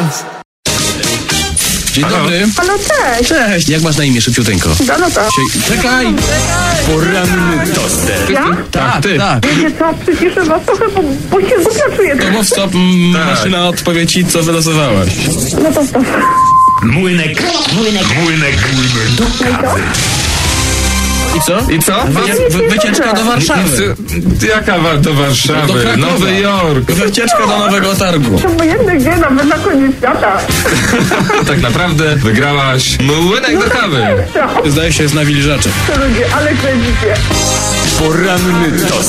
Dzień dobry. Halo, cześć. Cześć. Jak masz na imię, szybciuteńko? Danuta. Czekaj. Poranny toster. Ja? Tak, ty. Tak. Wiecie co, przyciszę was trochę, bo się głupio czuję. To mów stop, maszyna odpowie ci, co wylosowałaś. No to stop. Młynek do kawy. I co? Wycieczka do Warszawy. Jaka do Warszawy? Do Krakowa. Nowy Jork. Wycieczka do Nowego Targu. To obojętny gdzie, nawet na koniec świata. Tak naprawdę wygrałaś młynek do kawy. No, Zdaje się, jest nawilżaczem. to ludzie, ale kręcicie. Poranny toster.